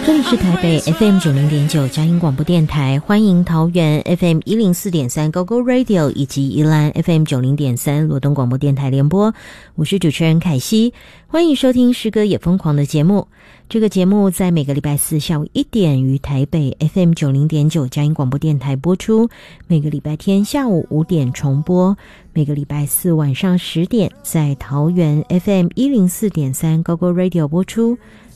这里是台北 FM90.9 佳音广播电台，欢迎桃园 FM104.3 GoGo Radio 以及宜兰 FM90.3 罗东广播电台联播，我是主持人凯西，欢迎收听诗歌也疯狂的节目。这个节目在每个礼拜四下午1点于台北 FM90.9 佳音广播电台播出，每个礼拜天下午5点重播，每个礼拜四晚上10点在桃园 FM104.3 GoGo Radio 播出。